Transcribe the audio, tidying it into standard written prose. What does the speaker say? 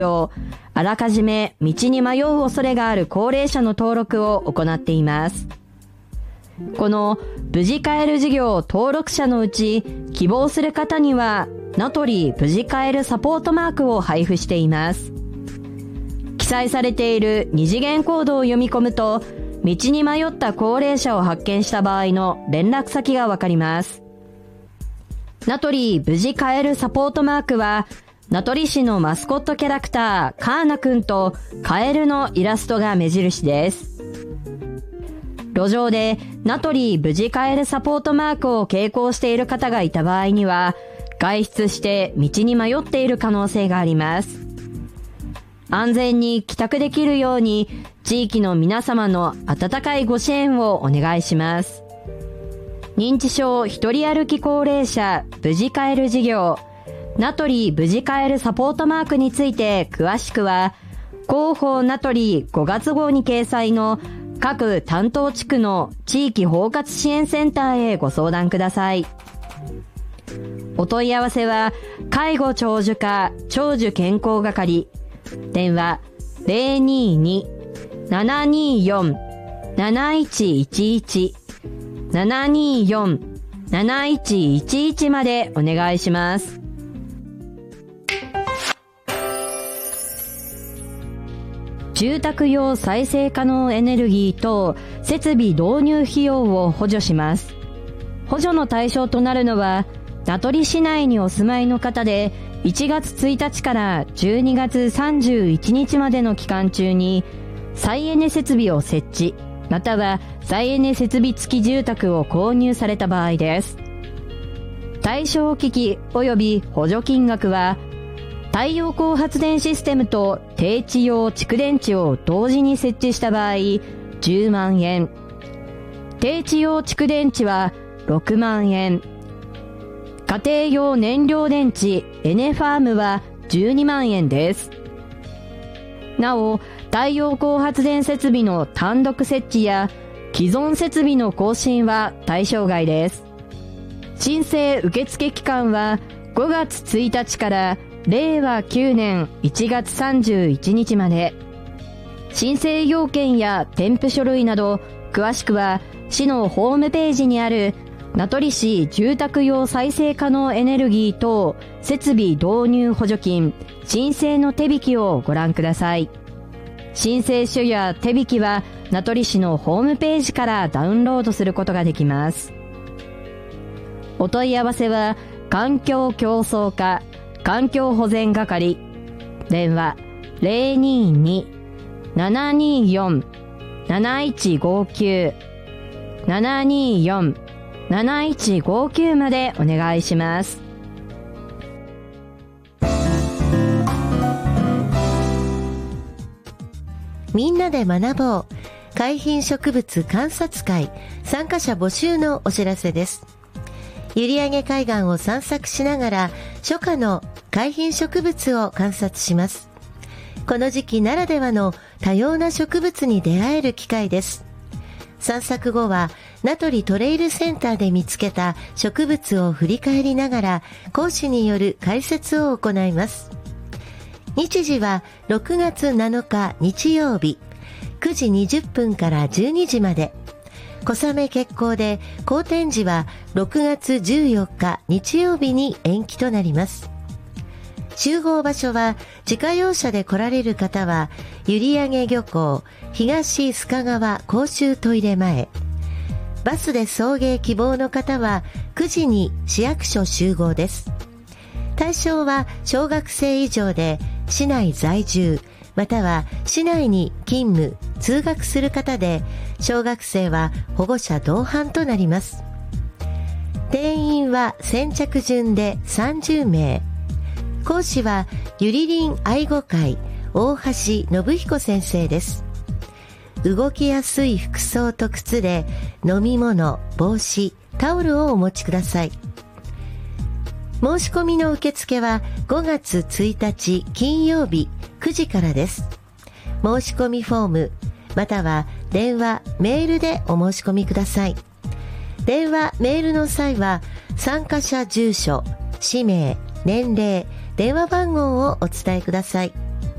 あらかじめ道に迷う恐れがある高齢者の登録を行っています。この無事帰る事業登録者のうち希望する方には名取無事帰るサポートマークを配布しています。記載されている二次元コードを読み込むと道に迷った高齢者を発見した場合の連絡先がわかります。名取無事帰るサポートマークは名取市のマスコットキャラクターカーナくんとカエルのイラストが目印です。路上で名取無事帰るサポートマークを携行している方がいた場合には外出して道に迷っている可能性があります。安全に帰宅できるように地域の皆様の温かいご支援をお願いします。認知症一人歩き高齢者無事帰る事業名取無事帰るサポートマークについて詳しくは広報名取5月号に掲載の各担当地区の地域包括支援センターへご相談ください。お問い合わせは介護長寿課長寿健康係電話 022-724-7111 724-7111 までお願いします。住宅用再生可能エネルギー等設備導入費用を補助します。補助の対象となるのは名取市内にお住まいの方で1月1日から12月31日までの期間中に再エネ設備を設置または再エネ設備付き住宅を購入された場合です。対象機器及び補助金額は太陽光発電システムと低地用蓄電池を同時に設置した場合10万円、低地用蓄電池は6万円、家庭用燃料電池エネファームは12万円です。なお、太陽光発電設備の単独設置や既存設備の更新は対象外です。申請受付期間は5月1日から令和9年1月31日まで。申請要件や添付書類など詳しくは市のホームページにある名取市住宅用再生可能エネルギー等設備導入補助金申請の手引きをご覧ください。申請書や手引きは名取市のホームページからダウンロードすることができます。お問い合わせは環境競争課環境保全係電話 022-724-7159 724-7159 までお願いします。 みんなで学ぼう海浜植物観察会参加者募集のお知らせです。閖上海岸を散策しながら初夏の海浜植物を観察します。この時期ならではの多様な植物に出会える機会です。散策後は名取トレイルセンターで見つけた植物を振り返りながら講師による解説を行います。日時は6月7日日曜日9時20分から12時まで。小雨決行で好天時は6月14日日曜日に延期となります。集合場所は自家用車で来られる方は閖上漁港東須賀川公衆トイレ前、バスで送迎希望の方は9時に市役所集合です。対象は小学生以上で市内在住または市内に勤務通学する方で小学生は保護者同伴となります。定員は先着順で30名。講師はゆりりん愛護会大橋信彦先生です。動きやすい服装と靴で飲み物、帽子、タオルをお持ちください。申し込みの受付は5月1日金曜日9時からです。申し込みフォームまたは電話、メールでお申し込みください。電話、メールの際は参加者住所、氏名、年齢、電話番号をお伝えください。